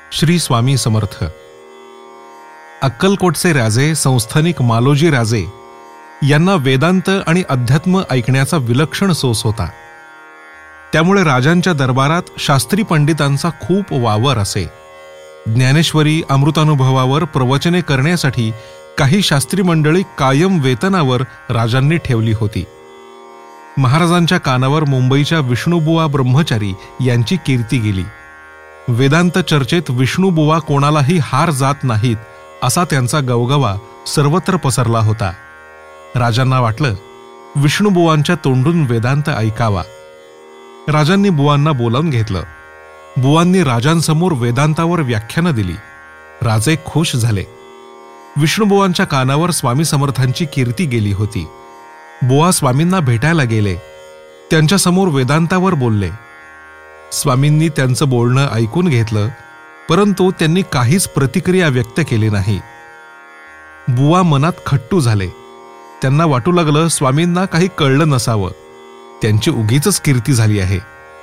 श्री स्वामी समर्थ. अक्कलकोटचे राजे संस्थानिक मालोजी राजे यांना वेदांत आणि अध्यात्म ऐकण्याचा विलक्षण सोस होता. त्यामुळे राजांच्या दरबारात शास्त्री पंडितांचा खूप वावर असे. ज्ञानेश्वरी अमृतानुभवावर प्रवचने करण्यासाठी काही शास्त्री मंडळी कायम वेतनावर राजांनी ठेवली होती. महाराजांच्या कानावर मुंबईच्या विष्णुबुवा ब्रह्मचारी यांची कीर्ती गेली. वेदांत चर्चेत विष्णुबुवा कोणालाही हार जात नाहीत असा त्यांचा गवगवा सर्वत्र पसरला होता. राजांना वाटलं विष्णुबुवांच्या तोंडून वेदांत ऐकावा. राजांनी बुवांना बोलावून घेतलं. बुवांनी राजांसमोर वेदांतावर व्याख्यानं दिली. राजे खुश झाले. विष्णुबुवांच्या कानावर स्वामी समर्थांची कीर्ती गेली होती. बुवा स्वामींना भेटायला गेले. त्यांच्यासमोर वेदांतावर बोलले. स्वामींनी त्यांचं बोलणं ऐकून घेतलं, परंतु त्यांनी काहीच प्रतिक्रिया व्यक्त केली नाही. बुवा मनात खट्टू झाले. त्यांना वाटू लागलं स्वामींना काही कळलं नसावं. त्यांची उगीचच कीर्ती झाली आहे.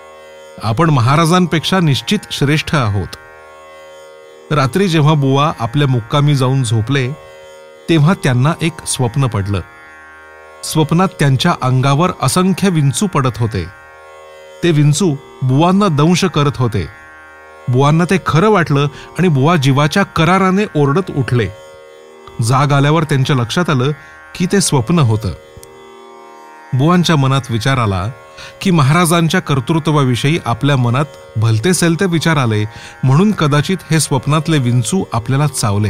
आपण महाराजांपेक्षा निश्चित श्रेष्ठ आहोत. रात्री जेव्हा बुवा आपल्या मुक्कामी जाऊन झोपले तेव्हा त्यांना एक स्वप्न पडलं. स्वप्नात त्यांच्या अंगावर असंख्य विंचू पडत होते. ते विंचू बुवांना दंश करत होते. बुवांना ते खरं वाटलं आणि बुवा जीवाच्या कराराने ओरडत उठले. जाग आल्यावर त्यांच्या लक्षात आलं की ते स्वप्न होतं. बुवांच्या मनात विचार आला की महाराजांच्या कर्तृत्वाविषयी आपल्या मनात भलते सलते विचार आले, म्हणून कदाचित हे स्वप्नातले विंचू आपल्याला चावले.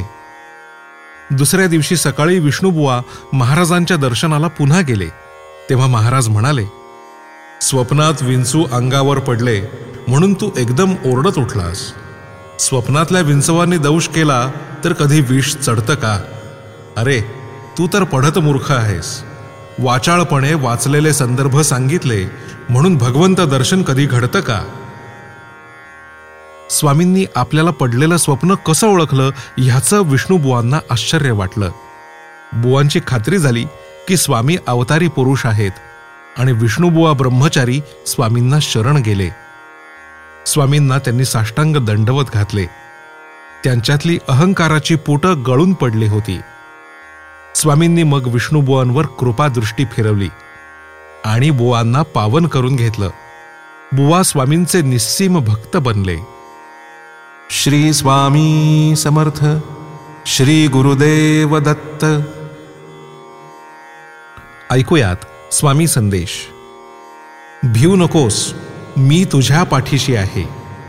दुसऱ्या दिवशी सकाळी विष्णुबुवा महाराजांच्या दर्शनाला पुन्हा गेले. तेव्हा महाराज म्हणाले, स्वप्नात विंचू अंगावर पडले म्हणून तू एकदम ओरडत उठलास. स्वप्नातल्या विंचवांनी दंश केला तर कधी विष चढतं का? अरे तू तर पढत मूर्ख आहेस. वाचाळपणे वाचलेले संदर्भ सांगितले म्हणून भगवंत दर्शन कधी घडतं का? स्वामींनी आपल्याला पडलेलं स्वप्न कसं ओळखलं ह्याचं विष्णुबुवांना आश्चर्य वाटलं. बुवांची खात्री झाली की स्वामी अवतारी पुरुष आहेत आणि विष्णुबुवा ब्रह्मचारी स्वामींना शरण गेले. स्वामींना त्यांनी साष्टांग दंडवत घातले. त्यांच्यातली अहंकाराची पोटं गळून पडली होती. स्वामींनी मग विष्णुबुवांवर कृपादृष्टी फिरवली आणि बुवांना पावन करून घेतलं. बुवा स्वामींचे निस्सीम भक्त बनले. श्री स्वामी समर्थ. श्री गुरुदेव दत्त. ऐकूयात स्वामी संदेश. भिऊ नकोस, मी तुझ्या पाठीशी आहे.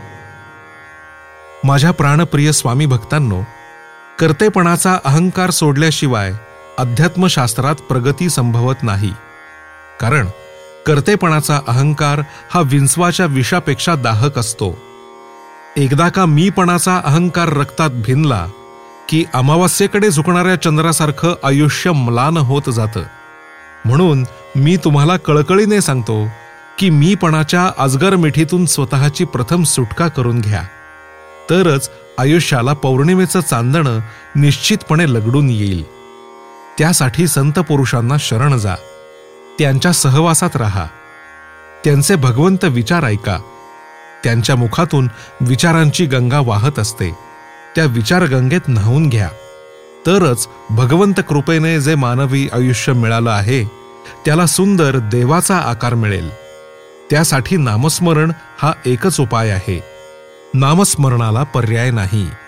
माझ्या प्राणप्रिय स्वामी भक्तांनो, कर्तेपणाचा अहंकार सोडल्याशिवाय अध्यात्मशास्त्रात प्रगती संभवत नाही. कारण कर्तेपणाचा अहंकार हा विंचवाच्या विषापेक्षा दाहक असतो. एकदा का मीपणाचा अहंकार रक्तात भिनला की अमावास्येकडे झुकणाऱ्या चंद्रासारखं आयुष्य म्लान होत जातं. म्हणून मी तुम्हाला कळकळीने सांगतो की मीपणाच्या अजगर मिठीतून स्वतःची प्रथम सुटका करून घ्या. तरच आयुष्याला पौर्णिमेचं चांदणं निश्चितपणे लगडून येईल. त्यासाठी संत पुरुषांना शरण जा. त्यांच्या सहवासात राहा. त्यांचे भगवंत विचार ऐका. त्यांच्या मुखातून विचारांची गंगा वाहत असते. त्या विचारगंगेत न्हावून घ्या. तरच भगवंत कृपेने जे मानवी आयुष्य मिळालं आहे त्याला सुंदर देवाचा आकार मिळेल. त्यासाठी नामस्मरण हा एकच उपाय आहे. नामस्मरणाला पर्याय नाही.